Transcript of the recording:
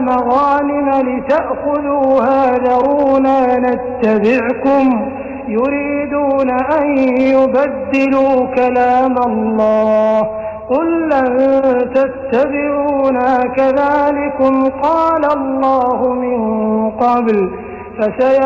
مغانم لتأخذوها ذرونا نتبعكم يريدون أن يبدلوا كلام الله قل لن تتبعونا كذلكم قال الله من قبل